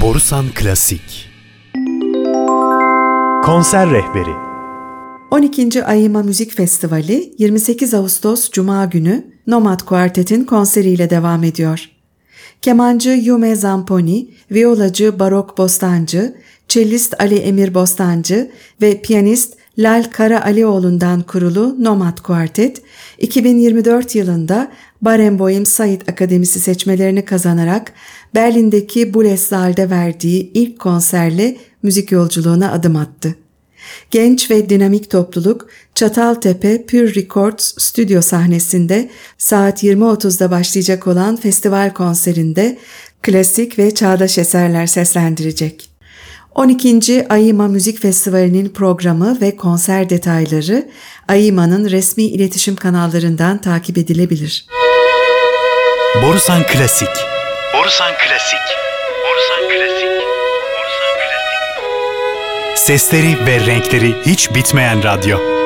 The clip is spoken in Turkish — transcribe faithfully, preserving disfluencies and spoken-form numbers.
Borusan Klasik Konser Rehberi on ikinci AİMA Müzik Festivali yirmi sekiz Ağustos Cuma günü Nomad Quartet'in konseriyle devam ediyor. Kemancı Yume Zamponi, viyolacı Barok Bostancı, çellist Ali Emir Bostancı ve piyanist Lal Karaalioglu'ndan kurulu Nomad Quartet, iki bin yirmi dört yılında Barenboim Said Akademisi seçmelerini kazanarak Berlin'deki Bundesaal'de verdiği ilk konserle müzik yolculuğuna adım attı. Genç ve dinamik topluluk Çataltepe Pure Records stüdyo sahnesinde saat yirmi otuzda başlayacak olan festival konserinde klasik ve çağdaş eserler seslendirecek. on ikinci AİMA Müzik Festivali'nin programı ve konser detayları AİMA'nın resmi iletişim kanallarından takip edilebilir. Borusan Klasik Borusan Klasik Borusan Klasik Borusan Klasik Sesleri ve renkleri hiç bitmeyen radyo.